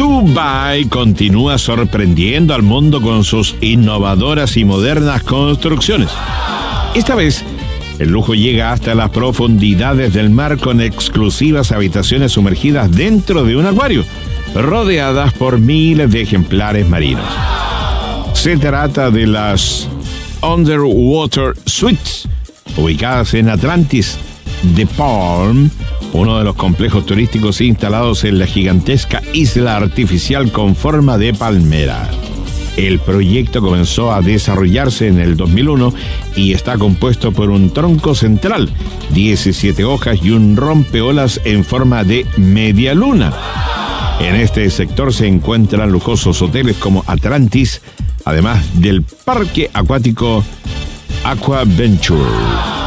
Dubai continúa sorprendiendo al mundo con sus innovadoras y modernas construcciones. Esta vez, el lujo llega hasta las profundidades del mar con exclusivas habitaciones sumergidas dentro de un acuario, rodeadas por miles de ejemplares marinos. Se trata de las Underwater Suites, ubicadas en Atlantis The Palm, uno de los complejos turísticos instalados en la gigantesca isla artificial con forma de palmera. El proyecto comenzó a desarrollarse en el 2001 y está compuesto por un tronco central, 17 hojas y un rompeolas en forma de media luna. En este sector se encuentran lujosos hoteles como Atlantis, además del parque acuático Aquaventure.